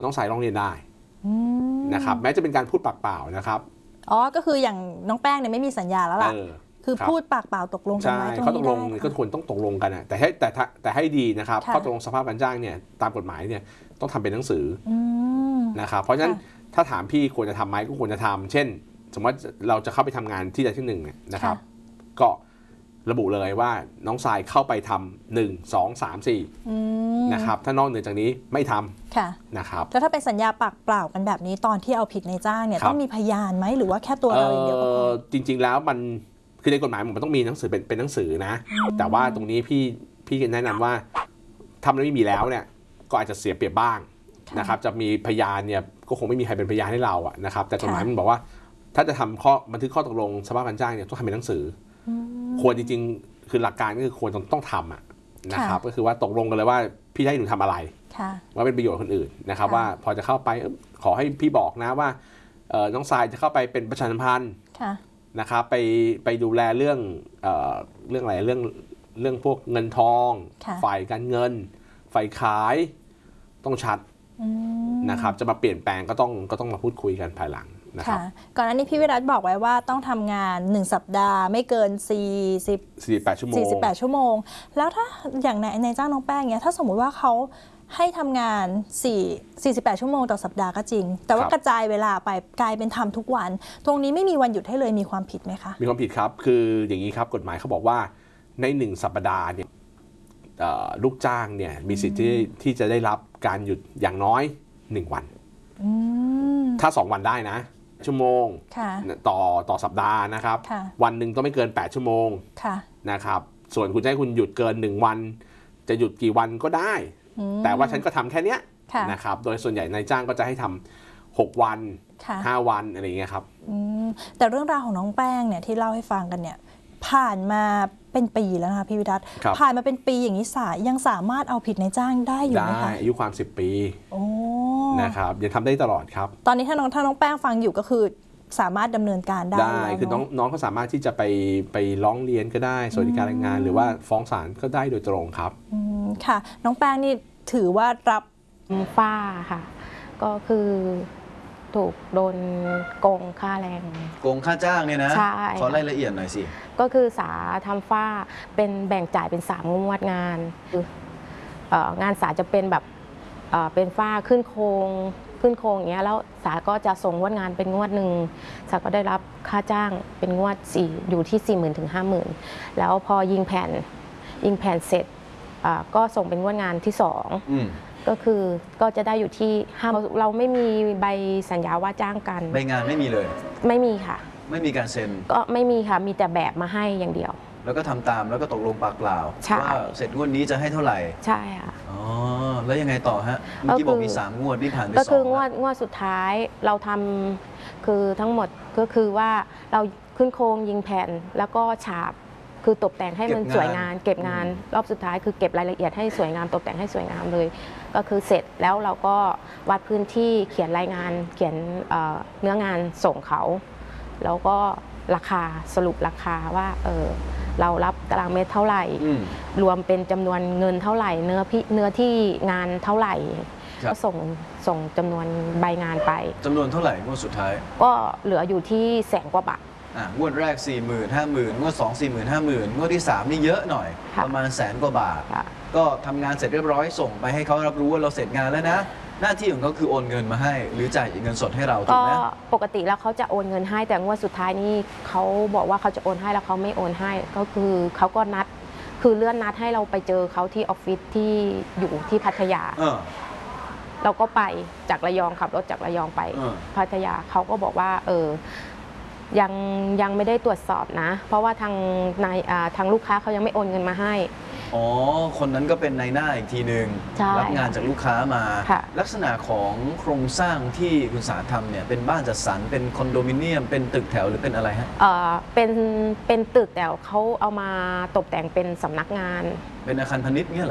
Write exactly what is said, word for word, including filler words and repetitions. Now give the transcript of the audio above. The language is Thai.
น้องสายร้องเรียนได้นะครับแม้จะเป็นการพูดปากเปล่านะครับอ๋อก็คืออย่างน้องแป้งเนี่ยไม่มีสัญญาแล้วล่ะคือพูดปากเปล่าตกลงกันไว้ตรงนี้ได้เขาตกลงก็ควรต้องตกลงกันนะแต่ให้แต่แต่ให้ดีนะครับข้อตกลงสภาพการจ้างเนี่ยตามกฎหมายเนี่ยต้องทำเป็นหนังสือนะครับเพราะฉะนั้นถ้าถามพี่ควรจะทำไหมก็ควรจะทำเช่นสมมติเราจะเข้าไปทำงานที่ใดที่หนึ่งนะครับก็ระบุเลยว่าน้องทรายเข้าไปทำหนึ่งสองสามสี่นะครับถ้านอกเหนือจากนี้ไม่ทำนะครับแล้วถ้าเป็นสัญญาปากเปล่ากันแบบนี้ตอนที่เอาผิดในจ้างเนี่ยต้องมีพยานไหมหรือว่าแค่ตัวเราอย่างเดียวก็พอจริงๆแล้วมันคือในกฎหมายมันต้องมีหนังสือเป็นเป็นหนังสือนะแต่ว่าตรงนี้พี่พี่แนะนำว่าทำแล้วไม่มีแล้วเนี่ยก็อาจจะเสียเปรียบบ้างนะครับจะมีพยานเนี่ยก็คงไม่มีใครเป็นพยานให้เราอะนะครับแต่กฎหมายมันบอกว่าถ้าจะทำข้อบันทึกข้อตกลงสภาพการจ้างเนี่ยต้องทำเป็นหนังสือควรจริงๆคือหลักการก็คือควรต้องทำอะนะครับก็คือว่าตกลงกันเลยว่าพี่ให้หนูทำอะไรว่าเป็นประโยชน์คนอื่นนะครับว่าพอจะเข้าไปขอให้พี่บอกนะว่าน้องทรายจะเข้าไปเป็นประชาสัมพันธ์นะครับไปไปดูแลเรื่องเอ่อเรื่องอะไรเรื่องเรื่องพวกเงินทองฝ่ายการเงินฝ่ายขายต้องชัดนะครับจะมาเปลี่ยนแปลงก็ต้องก็ต้องมาพูดคุยกันภายหลังนะครับก่อนหน้านี้พี่วิรัตบอกไว้ว่าต้องทำงานหนึ่งสัปดาห์ไม่เกินสี่สิบสี่สิบแปดชั่วโมงสี่สิบแปดชั่วโมงแล้วถ้าอย่างในในจ้างน้องแป้งเนี้ยถ้าสมมุติว่าเขาให้ทำงาน4 สี่สิบแปดชั่วโมงต่อสัปดาห์ก็จริงแต่ว่ากระจายเวลาไปกลายเป็นทำทุกวันตรงนี้ไม่มีวันหยุดให้เลยมีความผิดไหมคะมีความผิดครับคืออย่างนี้ครับกฎหมายเขาบอกว่าในหนึ่งสัปดาห์เนี่ยลูกจ้างเนี่ยมีสิทธิ์ที่ที่จะได้รับการหยุดอย่างน้อยหนึ่งวันถ้าสองวันได้นะชั่วโมงต่อต่อสัปดาห์นะครับวันหนึ่งต้องไม่เกินแปดชั่วโมงนะครับส่วนคุณจะให้คุณหยุดเกินหนึ่งวันจะหยุดกี่วันก็ได้แต่ว่าฉันก็ทำแค่นี้นะครับโดยส่วนใหญ่นายจ้างก็จะให้ทำหกวันห้าวันอะไรอย่างเงี้ยครับแต่เรื่องราวของน้องแป้งเนี่ยที่เล่าให้ฟังกันเนี่ยผ่านมาเป็นปีแล้วนะคะพี่วิรัตผ่านมาเป็นปีอย่างนี้สายยังสามารถเอาผิดนายจ้างได้อยู่ไหมคะได้อายุความสิบปีนะครับยังทำได้ตลอดครับตอนนี้ถ้าน้องถ้าน้องแป้งฟังอยู่ก็คือสามารถดำเนินการได้ได้คือน้องน้องเขาสามารถที่จะไปไปร้องเรียนก็ได้สวัสดิการแรงงานหรือว่าฟ้องศาลก็ได้โดยตรงครับค่ะน้องแป้งนี่ถือว่ารับฝ้าค่ะก็คือถูกโดนโกงค่าแรงโกงค่าจ้างเนี่ยนะขอรายละเอียดหน่อยสิก็คือสาทำฝ้าเป็นแบ่งจ่ายเป็นสามงวดงานคืองานสาจะเป็นแบบเป็นฝ้าขึ้นโครงขึ้นโครงอย่างเงี้ยแล้วสาก็จะส่งงวดงานเป็นงวดหนึ่งสาก็ได้รับค่าจ้างเป็นงวดสี่อยู่ที่สี่หมื่นถึงห้าหมื่นแล้วพอยิงแผ่นยิงแผ่นเสร็จก็ส่งเป็นงวดงานที่สองก็คือก็จะได้อยู่ที่ห้าเราไม่มีใบสัญญาว่าจ้างกันใบงานไม่มีเลยไม่มีค่ะไม่มีการเซ็นก็ไม่มีค่ะมีแต่แบบมาให้อย่างเดียวแล้วก็ทำตามแล้วก็ตกลงปากเปล่าว่าเสร็จงวดนี้จะให้เท่าไหร่ใช่ค่ะอ๋อแล้วยังไงต่อฮะเมื่อกี้บอกมีสามงวดที่ผ่านไปสองก็คืองวดงวดสุดท้ายเราทำคือทั้งหมดก็คือว่าเราขึ้นโครงยิงแผ่นแล้วก็ฉาบคือตกแต่งให้มันสวยงามเก็บงานรอบสุดท้ายคือเก็บรายละเอียดให้สวยงามตกแต่งให้สวยงามเลยก็คือเสร็จแล้วเราก็วัดพื้นที่เขียนรายงานเขียนเนื้องานส่งเขาแล้วก็ราคาสรุปราคาว่าเออเรารับตารางเมตรเท่าไหร่รวมเป็นจำนวนเงินเท่าไหร่เนื้อพี่เนื้อที่งานเท่าไหร่ก็ส่งส่งจำนวนใบงานไปจำนวนเท่าไหร่งวดสุดท้ายก็เหลืออยู่ที่แสนกว่าบาทงวดแรก สี่หมื่น ห้าหมื่น งวดสอง สี่หมื่น ห้าหมื่น งวดที่สามนี่เยอะหน่อยประมาณแสนกว่าบาทก็ทำงานเสร็จเรียบร้อยส่งไปให้เขารับรู้ว่าเราเสร็จงานแล้วนะหน้าที่ของเขาคือโอนเงินมาให้หรือจ่ายเงินสดให้เราถูกไหมปกติแล้วเขาจะโอนเงินให้แต่งวดสุดท้ายนี่เขาบอกว่าเขาจะโอนให้แล้วเขาไม่โอนให้ก็คือเขาก็นัดคือเลื่อนนัดให้เราไปเจอเขาที่ออฟฟิศที่อยู่ที่พัทยาเราก็ไปจากระยองขับรถจากระยองไปพัทยาเขาก็บอกว่าเออยังยังไม่ได้ตรวจสอบนะเพราะว่าทางนายทางลูกค้าเขายังไม่โอนเงินมาให้อ๋อคนนั้นก็เป็นนายหน้าอีกทีหนึ่งรับงานจากลูกค้ามาลักษณะของโครงสร้างที่คุณสาทำเนี่ยเป็นบ้านจัดสรรเป็นคอนโดมิเนียมเป็นตึกแถวหรือเป็นอะไรฮะเออเป็นเป็นตึกแต่เขาเอามาตกแต่งเป็นสำนักงานเป็นอาคารพาณิชย์เนี่ยเหรอ